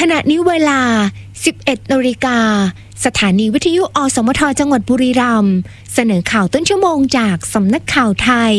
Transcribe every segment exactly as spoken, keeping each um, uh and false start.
ขณะนี้เวลา สิบเอ็ดนาฬิกา สถานีวิทยุอสมทจังหวัดบุรีรัมย์เสนอข่าวต้นชั่วโมงจากสำนักข่าวไทย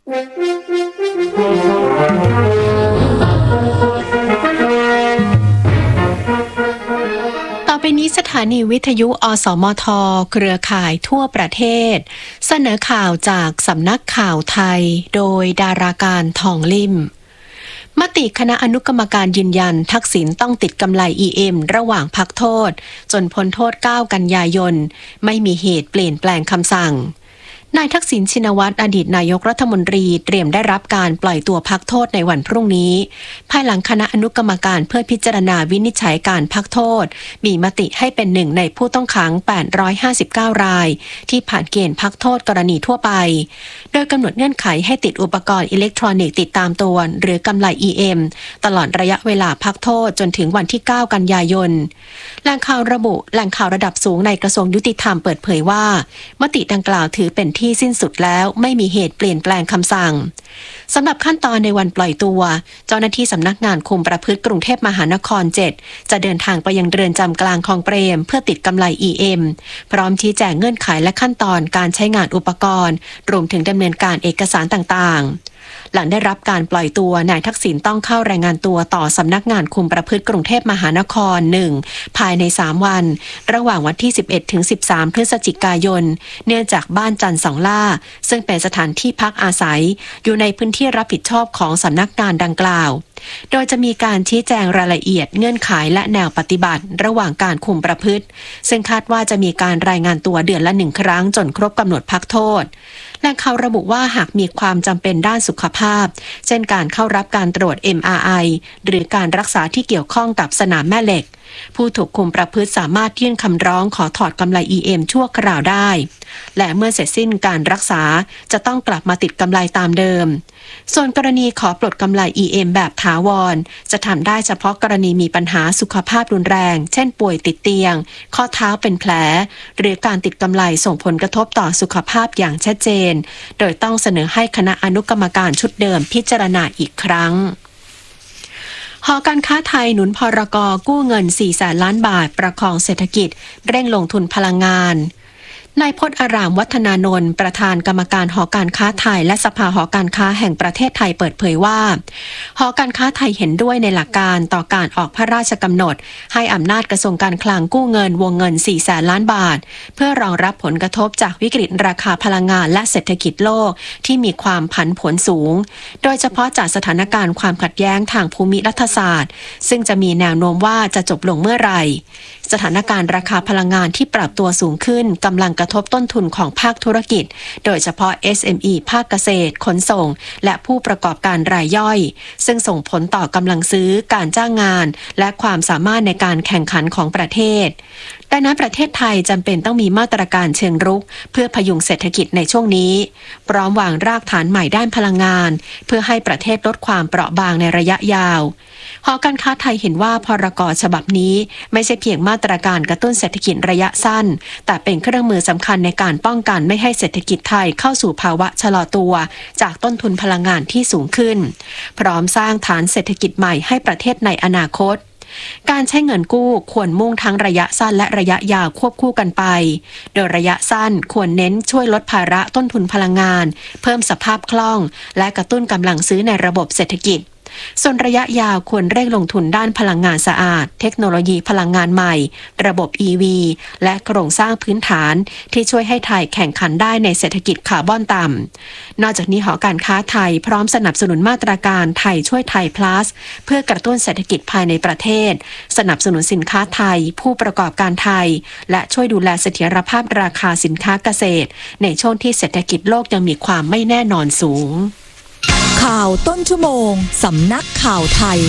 ต่อไปนี้สถานีวิทยุอสมทเครือข่ายทั่วประเทศเสนอข่าวจากสำนักข่าวไทยโดยดาราการทองลิ่มมติคณะอนุกรรมการยืนยันทักษิณต้องติดกำไร อี เอ็ม ระหว่างพักโทษจนพ้นโทษเก้ากันยายนไม่มีเหตุเปลี่ยนแปลงคำสั่งนายทักษิณชินวัตรอดีตนายกรัฐมนตรีเตรียมได้รับการปล่อยตัวพักโทษในวันพรุ่งนี้ภายหลังคณะอนุกรรมการเพื่อพิจารณาวินิจฉัยการพักโทษมีมติให้เป็นหนึ่งในผู้ต้องขังแปดร้อยห้าสิบเก้ารายที่ผ่านเกณฑ์พักโทษกรณีทั่วไปโดยกำหนดเงื่อนไขให้ติดอุปกรณ์อิเล็กทรอนิกส์ติดตามตัวหรือกำไร อี เอ็ม ตลอดระยะเวลาพักโทษจนถึงวันที่เก้ากันยายนแหล่งข่าวระบุแหล่งข่าวระดับสูงในกระทรวงยุติธรรมเปิดเผยว่ามติดังกล่าวถือเป็นที่สิ้นสุดแล้วไม่มีเหตุเปลี่ยนแปลงคำสั่งสำหรับขั้นตอนในวันปล่อยตัวเจ้าหน้าที่สำนักงานคุมประพฤติกรุงเทพมหานครเจ็ดจะเดินทางไปยังเรือนจำกลางคลองเปรมเพื่อติดกำไร อี เอ็ม พร้อมชี้แจงเงื่อนไขและขั้นตอนการใช้งานอุปกรณ์รวมถึงดำเนินการเอกสารต่างๆหลังได้รับการปล่อยตัวนายทักษิณต้องเข้ารายงานตัวต่อสำนักงานคุมประพฤติกรุงเทพมหานครหนึ่งภายในสามวันระหว่างวันที่สิบเอ็ดถึงสิบสามพฤศจิกายนเนื่องจากบ้านจันทร์สองล่าซึ่งเป็นสถานที่พักอาศัยอยู่ในพื้นที่รับผิดชอบของสำนักงานดังกล่าวโดยจะมีการชี้แจงรายละเอียดเงื่อนไขและแนวปฏิบัติระหว่างการคุมประพฤติซึ่งคาดว่าจะมีการรายงานตัวเดือนละหนึ่งครั้งจนครบกำหนดพักโทษแหล่งข่าวระบุว่าหากมีความจำเป็นด้านสุขภาพเช่นการเข้ารับการตรวจ เอ็ม อาร์ ไอ หรือการรักษาที่เกี่ยวข้องกับสนามแม่เหล็กผู้ถูกคุมประพฤติสามารถยื่นคำร้องขอถอดกำไร อี เอ็ม ชั่วคราวได้และเมื่อเสร็จสิ้นการรักษาจะต้องกลับมาติดกำไรตามเดิมส่วนกรณีขอปลดกำไร อี เอ็ม แบบถาวรจะทำได้เฉพาะกรณีมีปัญหาสุขภาพรุนแรงเช่นป่วยติดเตียงข้อเท้าเป็นแผลหรือการติดกำไรส่งผลกระทบต่อสุขภาพอย่างชัดเจนโดยต้องเสนอให้คณะอนุกรรมการชุดเดิมพิจารณาอีกครั้งหอการค้าไทยหนุนพรก.กู้เงินสี่แสนล้านบาทประคองเศรษฐกิจเร่งลงทุนพลังงานนายพจน์อารามวัฒนานนท์ประธานกรรมการหอการค้าไทยและสภาหอการค้าแห่งประเทศไทยเปิดเผยว่าหอการค้าไทยเห็นด้วยในหลักการต่อการออกพระราชกำหนดให้อำนาจกระทรวงการคลังกู้เงินวงเงินสี่แสนล้านบาทเพื่อรองรับผลกระทบจากวิกฤตราคาพลังงานและเศรษฐกิจโลกที่มีความผันผวนสูงโดยเฉพาะจากสถานการณ์ความขัดแย้งทางภูมิรัฐศาสตร์ซึ่งจะมีแนวโน้มว่าจะจบลงเมื่อไหร่สถานการณ์ราคาพลังงานที่ปรับตัวสูงขึ้นกำลังกระทบต้นทุนของภาคธุรกิจโดยเฉพาะ เอส เอ็ม อี ภาคเกษตรขนส่งและผู้ประกอบการรายย่อยซึ่งส่งผลต่อกำลังซื้อการจ้างงานและความสามารถในการแข่งขันของประเทศดังนั้นประเทศไทยจำเป็นต้องมีมาตรการเชิงรุกเพื่อพยุงเศรษฐกิจในช่วงนี้พร้อมวางรากฐานใหม่ด้านพลังงานเพื่อให้ประเทศลดความเปราะบางในระยะยาวหอการค้าไทยเห็นว่าพรก.ฉบับนี้ไม่ใช่เพียงมาตรการกระตุ้นเศรษฐกิจระยะสั้นแต่เป็นเครื่องมือสำคัญในการป้องกันไม่ให้เศรษฐกิจไทยเข้าสู่ภาวะชะลอตัวจากต้นทุนพลังงานที่สูงขึ้นพร้อมสร้างฐานเศรษฐกิจใหม่ให้ประเทศในอนาคตการใช้เงินกู้ควรมุ่งทั้งระยะสั้นและระยะยาวควบคู่กันไปโดยระยะสั้นควรเน้นช่วยลดภาระต้นทุนพลังงานเพิ่มสภาพคล่องและกระตุ้นกำลังซื้อในระบบเศรษฐกิจส่วนระยะยาวควรเร่งลงทุนด้านพลังงานสะอาดเทคโนโลยีพลังงานใหม่ระบบ อี วี และโครงสร้างพื้นฐานที่ช่วยให้ไทยแข่งขันได้ในเศรษฐกิจคาร์บอนต่ำนอกจากนี้หอการค้าไทยพร้อมสนับสนุนมาตรการไทยช่วยไทย plus เพื่อกระตุ้นเศรษฐกิจภายในประเทศสนับสนุนสินค้าไทยผู้ประกอบการไทยและช่วยดูแลเสถียรภาพราคาสินค้าเกษตรในช่วงที่เศรษฐกิจโลกยังมีความไม่แน่นอนสูงข่าวต้นชั่วโมงสำนักข่าวไทย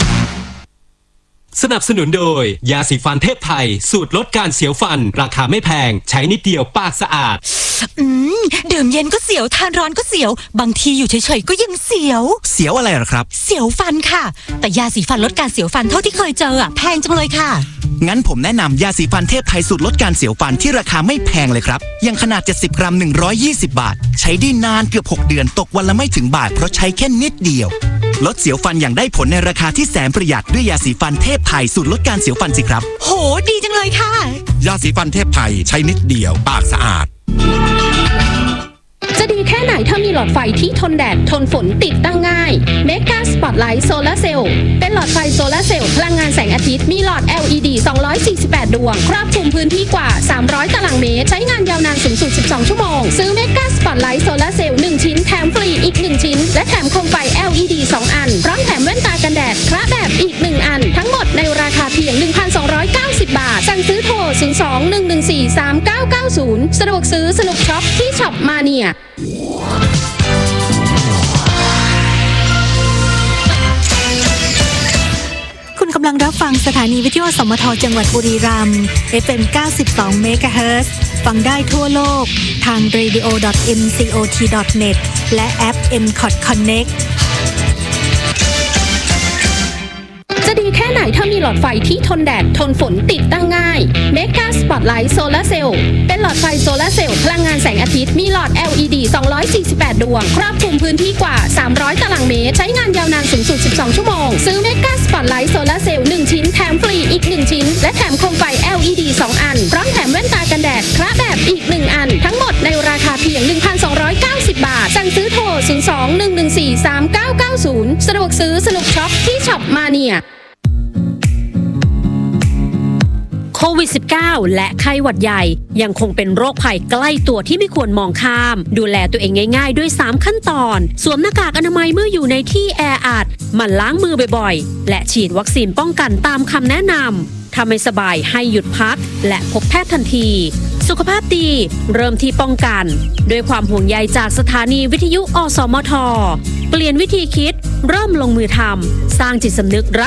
สนับสนุนโดยยาสีฟันเทพไทยสูตรลดการเสียวฟันราคาไม่แพงใช้นิดเดียวปากสะอาดอืมดื่มเย็นก็เสียวทานร้อนก็เสียวบางทีอยู่เฉยๆก็ยังเสียวเสียวอะไรหรอครับเสียวฟันค่ะแต่ยาสีฟันลดการเสียวฟันเท่าที่เคยเจออ่ะแพงจังเลยค่ะงั้นผมแนะนำยาสีฟันเทพไทยสูตรลดการเสียวฟันที่ราคาไม่แพงเลยครับอย่างขนาดเจ็ดสิบกรัมหนึ่งร้อยยี่สิบบาทใช้ได้นานเกือบหกเดือนตกวันละไม่ถึงบาทเพราะใช้แค่นิดเดียวลดเสียวฟันอย่างได้ผลในราคาที่แสนประหยัดด้วยยาสีฟันเทพไทยสูตรลดการเสียวฟันสิครับโหดีจังเลยค่ะยาสีฟันเทพไทยใช้นิดเดียวปากสะอาดจะดีแค่ไหนถ้ามีหลอดไฟที่ทนแดดทนฝนติดตั้งง่าย Mega Spotlight Solar Cell เป็นหลอดไฟโซลาร์เซลล์พลังงานแสงอาทิตย์มีหลอด แอล อี ดี สองร้อยสี่สิบแปด ดวงครอบคลุมพื้นที่กว่าสามร้อยตารางเมตรใช้งานยาวนานสูงสุดสิบสองชั่วโมงซื้อ Mega Spotlight Solar Cell หนึ่งชิ้นแถมฟรีอีกหนึ่งชิ้นและแถมโคมไฟ แอล อี ดี สองอันพร้อมแถมแว่นตากันแดดคละแบบอีกหนึ่งอันทั้งหมดในราคาเพียง หนึ่งพันสองร้อยเก้าสิบ บาทสั่งซื้อโทรศูนย์ สอง หนึ่ง หนึ่ง สี่ สาม เก้า เก้า ศูนย์สะดวกซื้อสนุกช็อปที่ช็อปมาเนียคุณกำลังรับฟังสถานีวิทยุอสมทจังหวัดบุรีรัมย์ เอฟ เอ็ม เก้าสิบสอง เมกะเฮิรตซ์ ฟังได้ทั่วโลกทาง เรดิโอ ดอท เอ็ม ซี โอ ที ดอท เน็ต และแอป เอ็ม ซี โอ ที Connect จะดีแค่ไหนถ้ามีหลอดไฟที่ทนแดดทนฝนติดตั้งง่าย Mega Spotlight Solar Cell เป็นหลอดไฟโซลาร์เซลล์พลังงานแสงอาทิตย์มีหลอด แอล อี ดี สองร้อยสี่สิบแปด ดวงครอบคลุมพื้นที่กว่าสามร้อยตารางเมตรใช้งานยาวนานสูงสุดสิบสองชั่วโมงซื้อ Mega Spotlight Solar Cell หนึ่งชิ้นแถมฟรีอีกหนึ่งชิ้นและแถมโคมไฟ แอล อี ดี สองอันพร้อมแถมแว่นตากันแดดคละแบบอีกหนึ่งอันทั้งหมดในราคาเพียง หนึ่งพันสองร้อยเก้าสิบ บาทสั่งซื้อโทรศูนย์ สอง หนึ่ง หนึ่ง สี่ สาม เก้า เก้า ศูนย์สะดวกซื้อสนุกช็อปที่ช็อปมาเนียโควิด สิบเก้า และไข้หวัดใหญ่ยังคงเป็นโรคภัยใกล้ตัวที่ไม่ควรมองข้ามดูแลตัวเองง่ายๆด้วยสามขั้นตอนสวมหน้ากากอนามัยเมื่ออยู่ในที่แออัดหมั่นล้างมือบ่อยๆและฉีดวัคซีนป้องกันตามคำแนะนำถ้าไม่สบายให้หยุดพักและพบแพทย์ทันทีสุขภาพดีเริ่มที่ป้องกันด้วยความห่วงใยจากสถานีวิทยุอสมทเปลี่ยนวิธีคิดเริ่มลงมือทำสร้างจิตสำนึก